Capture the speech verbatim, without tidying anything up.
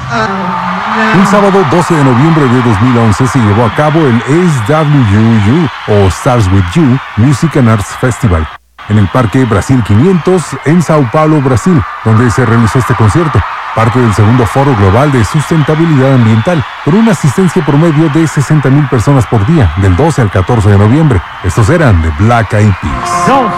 Un sábado doce de noviembre de dos mil once se llevó a cabo el S W U o Stars With You Music and Arts Festival en el Parque Brasil quinientos en Sao Paulo, Brasil, donde se realizó este concierto, parte del segundo Foro Global de Sustentabilidad Ambiental, con una asistencia promedio de sesenta mil personas por día, del doce al catorce de noviembre. Estos eran The Black Eyed Peas.